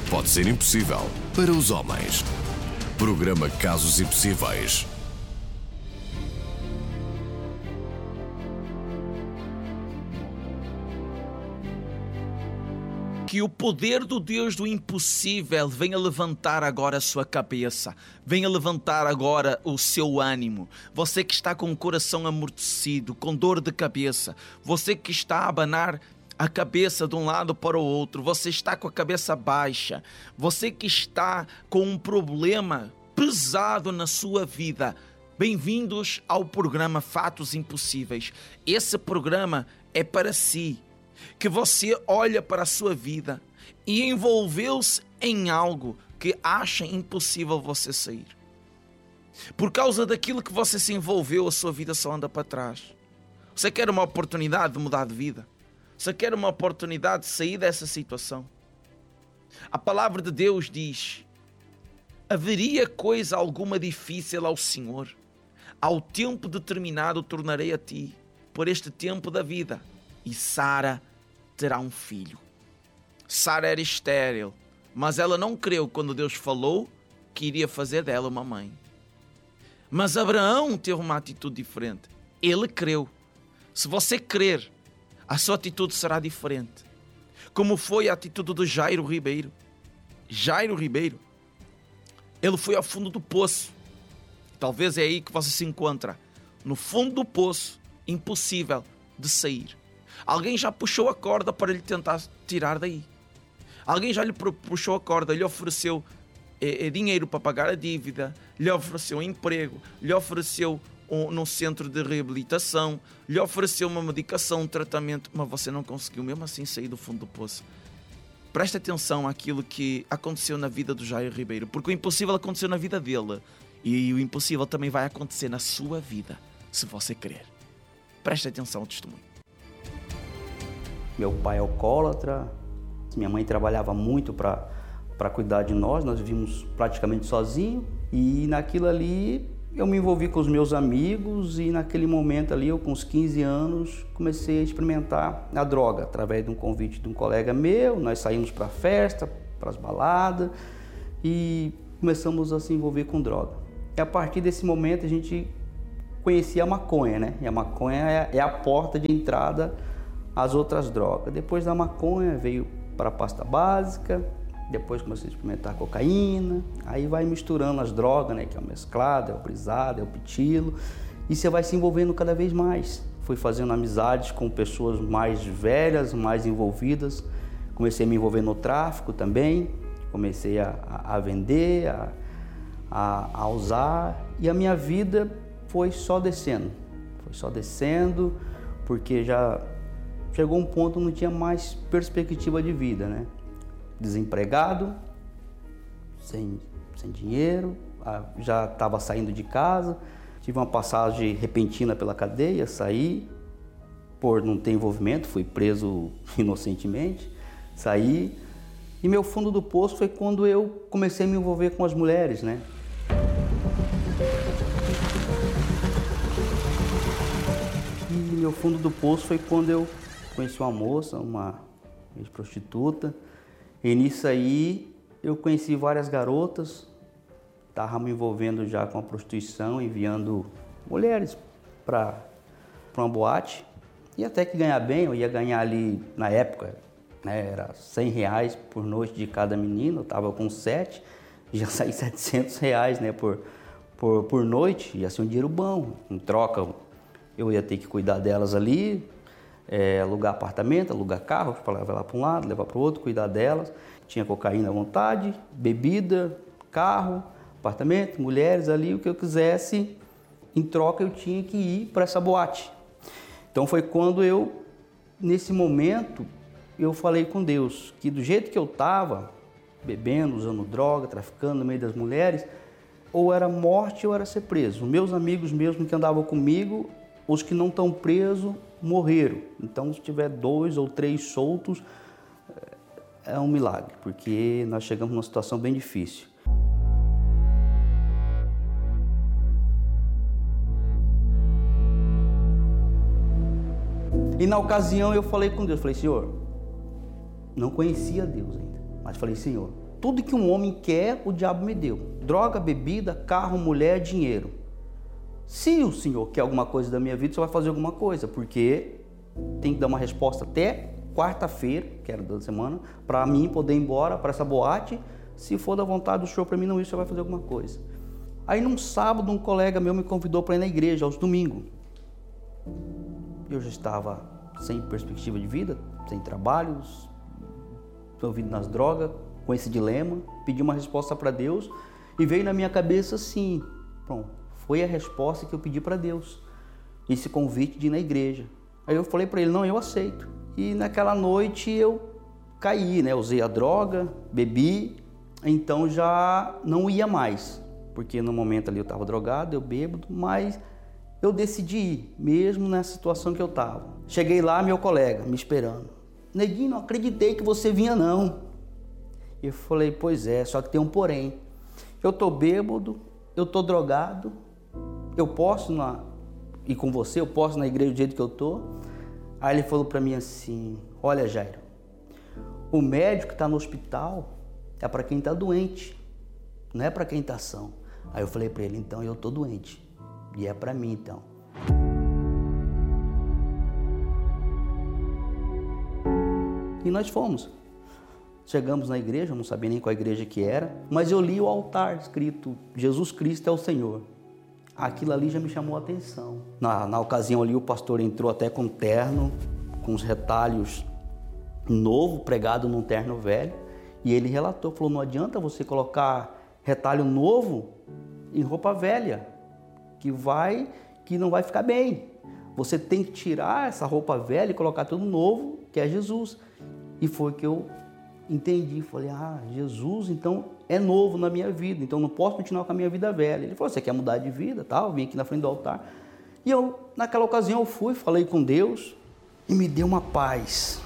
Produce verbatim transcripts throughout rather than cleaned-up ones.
pode ser impossível para os homens. Programa Casos Impossíveis. Que o poder do Deus do impossível venha levantar agora a sua cabeça, venha levantar agora o seu ânimo. Você que está com o coração amortecido, com dor de cabeça, você que está a abanar a cabeça de um lado para o outro, você está com a cabeça baixa, você que está com um problema pesado na sua vida. Bem-vindos ao programa Fatos Impossíveis. Esse programa é para si, que você olha para a sua vida e envolveu-se em algo que acha impossível você sair. Por causa daquilo que você se envolveu, a sua vida só anda para trás. Você quer uma oportunidade de mudar de vida? Você quer uma oportunidade de sair dessa situação? A palavra de Deus diz: haveria coisa alguma difícil ao Senhor? Ao tempo determinado tornarei a ti, por este tempo da vida, e Sara terá um filho. Sara era estéril, mas ela não creu quando Deus falou que iria fazer dela uma mãe. Mas Abraão teve uma atitude diferente. Ele creu. Se você crer, a sua atitude será diferente. Como foi a atitude de Jairo Ribeiro. Jairo Ribeiro, ele foi ao fundo do poço. Talvez é aí que você se encontra. No fundo do poço, impossível de sair. Alguém já puxou a corda para lhe tentar tirar daí. Alguém já lhe puxou a corda, lhe ofereceu eh, dinheiro para pagar a dívida, lhe ofereceu um emprego, lhe ofereceu um, num centro de reabilitação, lhe ofereceu uma medicação, um tratamento, mas você não conseguiu mesmo assim sair do fundo do poço. Preste atenção àquilo que aconteceu na vida do Jairo Ribeiro, porque o impossível aconteceu na vida dele e o impossível também vai acontecer na sua vida, se você crer. Preste atenção ao testemunho. Meu pai é alcoólatra, minha mãe trabalhava muito para para cuidar de nós, nós vivíamos praticamente sozinhos, e naquilo ali eu me envolvi com os meus amigos e naquele momento ali, eu com uns quinze anos, comecei a experimentar a droga, através de um convite de um colega meu. Nós saímos para festa, para as baladas e começamos a se envolver com droga. E a partir desse momento a gente conhecia a maconha, né? E a maconha é, é a porta de entrada às outras drogas. Depois da maconha veio para a pasta básica, depois comecei a experimentar a cocaína, aí vai misturando as drogas, né? Que é o mesclado, é o brisado, é o pitilo, e você vai se envolvendo cada vez mais. Fui fazendo amizades com pessoas mais velhas, mais envolvidas, comecei a me envolver no tráfico também, comecei a, a, a vender, a, a, a usar, e a minha vida foi só descendo, foi só descendo, porque já chegou um ponto que não tinha mais perspectiva de vida, né? Desempregado, sem, sem dinheiro, já estava saindo de casa, tive uma passagem repentina pela cadeia, saí por não ter envolvimento, fui preso inocentemente, saí, e meu fundo do poço foi quando eu comecei a me envolver com as mulheres, né? E meu fundo do poço foi quando eu conheci uma moça, uma ex-prostituta, e nisso aí eu conheci várias garotas, estava me envolvendo já com a prostituição, enviando mulheres para uma boate, e até que ganhar bem, eu ia ganhar ali na época, né, era cem reais por noite de cada menino, eu estava com sete, já saí setecentos reais, né, por, por, por noite, ia ser um dinheiro bom. Em troca eu ia ter que cuidar delas ali, É, alugar apartamento, alugar carro para levar lá para um lado, levar para o outro, cuidar delas. Tinha cocaína à vontade, bebida, carro, apartamento, mulheres ali, o que eu quisesse. Em troca eu tinha que ir para essa boate. Então foi quando eu, nesse momento, eu falei com Deus que do jeito que eu estava, bebendo, usando droga, traficando no meio das mulheres, ou era morte ou era ser preso. Meus amigos mesmo que andavam comigo, os que não estão presos, morreram. Então, se tiver dois ou três soltos, é um milagre, porque nós chegamos numa situação bem difícil. E na ocasião eu falei com Deus, falei, Senhor, não conhecia Deus ainda, mas falei, Senhor, Tudo que um homem quer, o diabo me deu. Droga, bebida, carro, mulher, dinheiro. Se o Senhor quer alguma coisa da minha vida, você vai fazer alguma coisa, porque tem que dar uma resposta até quarta-feira, que era da semana, para mim poder ir embora para essa boate. Se for da vontade do Senhor para mim não ir, você vai fazer alguma coisa. Aí num sábado, um colega meu me convidou para ir na igreja, aos domingos. Eu já estava sem perspectiva de vida, sem trabalhos, envolvido nas drogas, com esse dilema, pedi uma resposta para Deus e veio na minha cabeça assim, pronto, foi a resposta que eu pedi para Deus, esse convite de ir na igreja. Aí eu falei para ele, não, eu aceito. E naquela noite eu caí, né? Usei a droga, bebi, então já não ia mais, porque no momento ali eu estava drogado, eu bêbado, mas eu decidi ir, mesmo nessa situação que eu estava. Cheguei lá, meu colega me esperando. Neguinho, não acreditei que você vinha não. Eu falei, pois é, só que tem um porém. Eu tô bêbado, eu tô drogado, eu posso na, ir com você, eu posso ir na igreja do jeito que eu tô. Aí ele falou para mim assim, olha Jairo, o médico que está no hospital é para quem está doente, não é para quem está são. Aí eu falei para ele, então eu tô doente, e é para mim então. E nós fomos. Chegamos na igreja, não sabia nem qual igreja que era, mas eu li o altar escrito, Jesus Cristo é o Senhor. Aquilo ali já me chamou a atenção. Na, na ocasião ali o pastor entrou até com terno, com os retalhos novo, pregado num terno velho, e ele relatou, falou, não adianta você colocar retalho novo em roupa velha, que, vai, que não vai ficar bem. Você tem que tirar essa roupa velha e colocar tudo novo, que é Jesus. E foi que eu entendi, falei, ah, Jesus então é novo na minha vida, então não posso continuar com a minha vida velha. Ele falou, você quer mudar de vida? Tal? Eu vim aqui na frente do altar. E eu, naquela ocasião, eu fui, falei com Deus e me deu uma paz.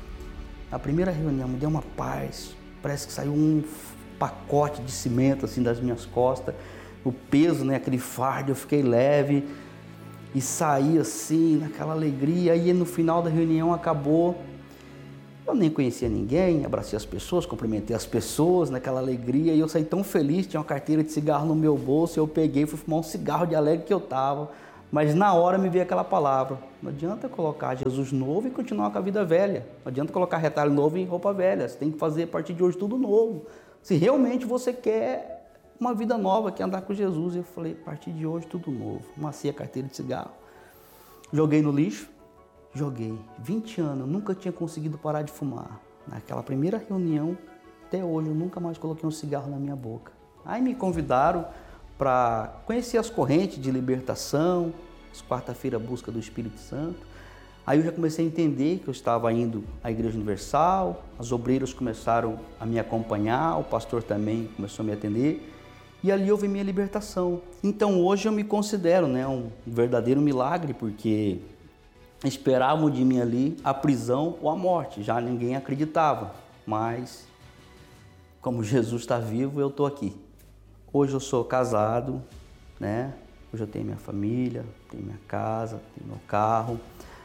Na primeira reunião, me deu uma paz. Parece que saiu um pacote de cimento assim das minhas costas. O peso, né, aquele fardo, eu fiquei leve e saí assim, naquela alegria. E no final da reunião acabou. Eu nem conhecia ninguém, abracei as pessoas, cumprimentei as pessoas naquela alegria e eu saí tão feliz, tinha uma carteira de cigarro no meu bolso, eu peguei e fui fumar um cigarro de alegre que eu estava, mas na hora me veio aquela palavra, não adianta colocar Jesus novo e continuar com a vida velha, não adianta colocar retalho novo em roupa velha, você tem que fazer a partir de hoje tudo novo, se realmente você quer uma vida nova, quer andar com Jesus. Eu falei, a partir de hoje tudo novo, amassei a carteira de cigarro, joguei no lixo, Joguei vinte anos, nunca tinha conseguido parar de fumar. Naquela primeira reunião, até hoje, eu nunca mais coloquei um cigarro na minha boca. Aí me convidaram para conhecer as correntes de libertação, as quarta-feira busca do Espírito Santo. Aí eu já comecei a entender que eu estava indo à Igreja Universal, as obreiras começaram a me acompanhar, o pastor também começou a me atender. E ali houve minha libertação. Então hoje eu me considero, né, um verdadeiro milagre, porque esperavam de mim ali a prisão ou a morte, já ninguém acreditava, mas como Jesus está vivo, eu estou aqui. Hoje eu sou casado, né? Hoje eu tenho minha família, tenho minha casa, tenho meu carro,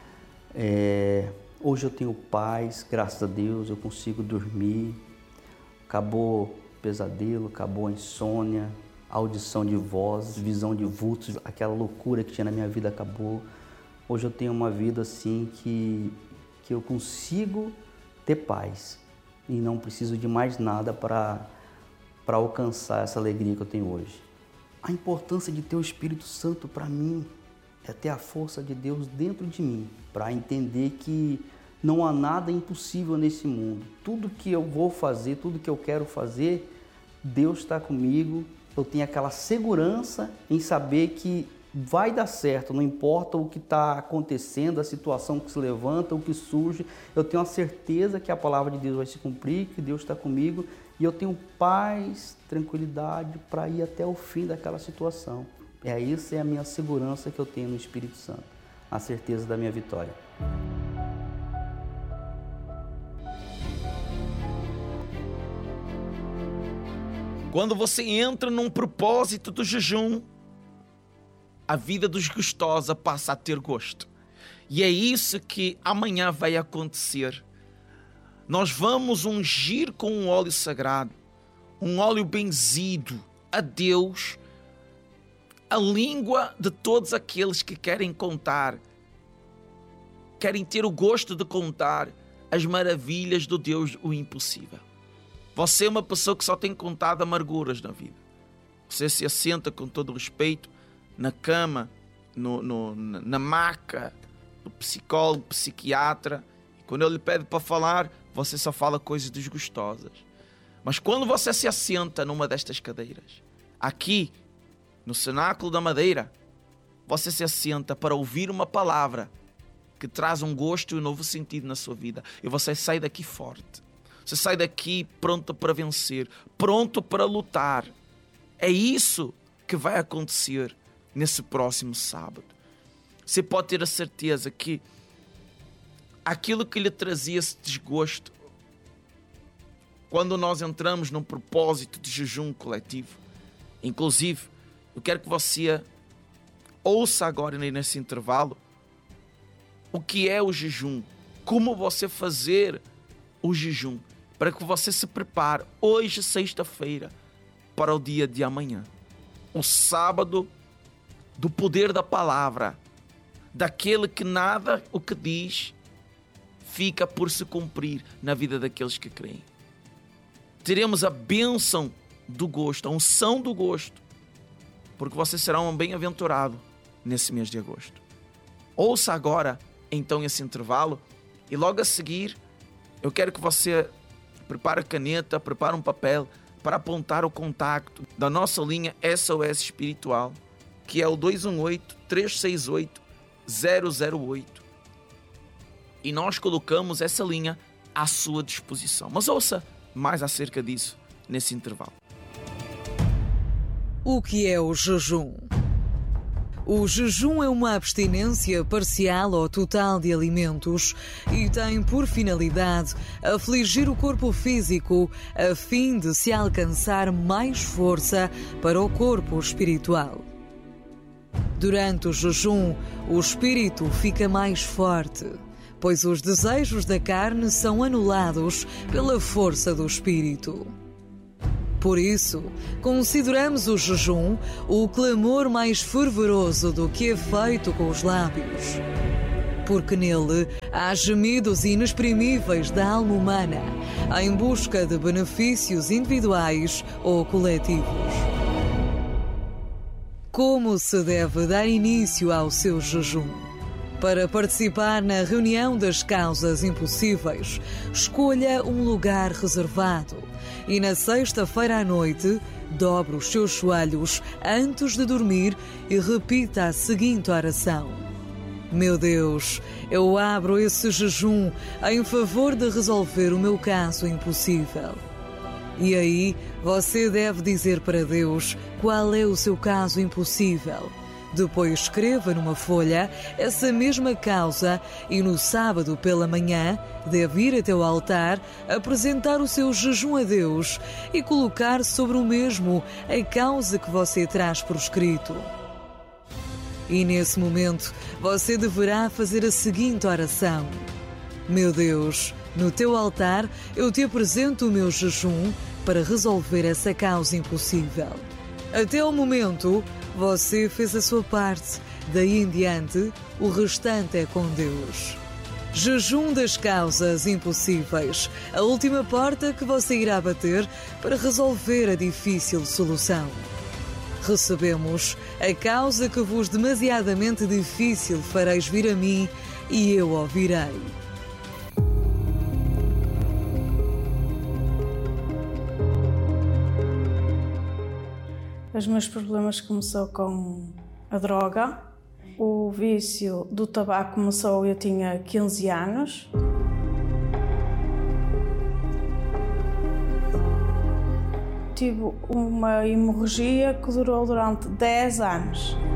é... hoje eu tenho paz, graças a Deus, eu consigo dormir, acabou o pesadelo, acabou a insônia, audição de vozes, visão de vultos, aquela loucura que tinha na minha vida acabou. Hoje eu tenho uma vida assim que, que eu consigo ter paz e não preciso de mais nada para para alcançar essa alegria que eu tenho hoje. A importância de ter o Espírito Santo para mim é ter a força de Deus dentro de mim, para entender que não há nada impossível nesse mundo. Tudo que eu vou fazer, tudo que eu quero fazer, Deus está comigo. Eu tenho aquela segurança em saber que vai dar certo, não importa o que está acontecendo, a situação que se levanta, o que surge, eu tenho a certeza que a palavra de Deus vai se cumprir, que Deus está comigo e eu tenho paz, tranquilidade para ir até o fim daquela situação. É isso, é a minha segurança que eu tenho no Espírito Santo, a certeza da minha vitória. Quando você entra num propósito do jejum, a vida desgostosa passa a ter gosto. E é isso que amanhã vai acontecer. Nós vamos ungir com um óleo sagrado um óleo benzido a Deus, a língua de todos aqueles que querem contar, querem ter o gosto de contar as maravilhas do Deus o impossível. Você é uma pessoa que só tem contado amarguras na vida. Você se assenta com todo respeito na cama, no, no, na maca do psicólogo, psiquiatra, e quando ele lhe pede para falar, você só fala coisas desgostosas. Mas quando você se assenta numa destas cadeiras, aqui, no Cenáculo da Madeira, você se assenta para ouvir uma palavra que traz um gosto e um novo sentido na sua vida. E você sai daqui forte. Você sai daqui pronto para vencer, pronto para lutar. É isso que vai acontecer nesse próximo sábado. Você pode ter a certeza que aquilo que lhe trazia esse desgosto, quando nós entramos num propósito de jejum coletivo, inclusive, eu quero que você ouça agora nesse intervalo o que é o jejum, como você fazer o jejum, para que você se prepare hoje, sexta-feira, para o dia de amanhã. O sábado do poder da palavra, daquele que nada o que diz fica por se cumprir na vida daqueles que creem. Teremos a bênção do gosto, a unção do gosto, porque você será um bem-aventurado nesse mês de agosto. Ouça agora, então, esse intervalo, e logo a seguir, eu quero que você prepare a caneta, prepare um papel para apontar o contacto da nossa linha S O S Espiritual, que é o dois um oito, três seis oito, zero zero oito. E nós colocamos essa linha à sua disposição. Mas ouça mais acerca disso nesse intervalo. O que é o jejum? O jejum é uma abstinência parcial ou total de alimentos e tem por finalidade afligir o corpo físico a fim de se alcançar mais força para o corpo espiritual. Durante o jejum, o espírito fica mais forte, pois os desejos da carne são anulados pela força do espírito. Por isso, consideramos o jejum o clamor mais fervoroso do que é feito com os lábios. Porque nele há gemidos inexprimíveis da alma humana em busca de benefícios individuais ou coletivos. Como se deve dar início ao seu jejum? Para participar na reunião das causas impossíveis, escolha um lugar reservado e na sexta-feira à noite, dobre os seus joelhos antes de dormir e repita a seguinte oração: Meu Deus, eu abro esse jejum em favor de resolver o meu caso impossível. E aí, você deve dizer para Deus qual é o seu caso impossível. Depois escreva numa folha essa mesma causa e no sábado pela manhã deve ir até o altar, apresentar o seu jejum a Deus e colocar sobre o mesmo a causa que você traz por escrito. E nesse momento você deverá fazer a seguinte oração: Meu Deus, no teu altar eu te apresento o meu jejum para resolver essa causa impossível. Até o momento, você fez a sua parte. Daí em diante, o restante é com Deus. Jejum das causas impossíveis. A última porta que você irá bater para resolver a difícil solução. Recebemos a causa que vos demasiadamente difícil fareis vir a mim e eu ouvirei. Os meus problemas começou com a droga. O vício do tabaco começou, eu tinha quinze anos. Tive uma hemorragia que durou durante dez anos.